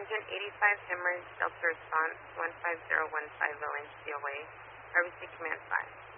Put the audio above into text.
Agent 85 Hemorrhage, Delta Response, 15015 Emergency away. RBC Command 5.